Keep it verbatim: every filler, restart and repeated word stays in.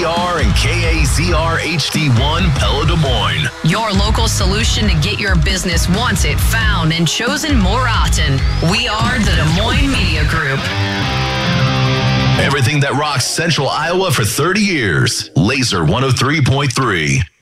Z R and K A Z R H D one Pella Des Moines. Your local solution to get your business wanted, found, and chosen more often. We are the Des Moines Media Group. Everything that rocks Central Iowa for thirty years. Laser one oh three point three.